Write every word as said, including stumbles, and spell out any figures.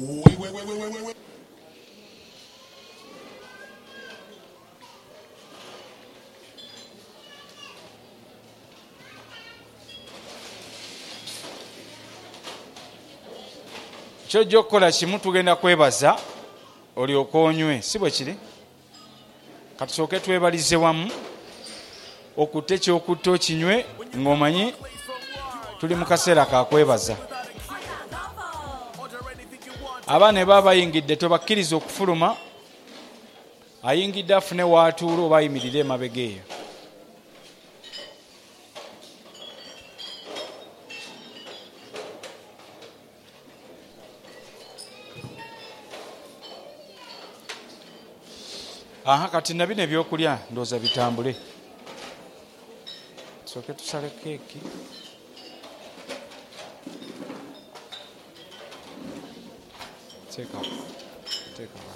kyojja okukola kimu tugenda kwebaza olyoka onywe si bwe kiri katusooke twebalize wamu okutta ekyokutta okinywe ng'omanyi tuli mu kaseera kakwebaza. Abaana ne baba bayingidde tobakkiriza okufuluma, ayingidde afune waatuula oba ayimirire emabega eyo. Aha kati na bino ebyokulya ndooza bitambule. Tusooke tusale keeki. Teeka. Teeka.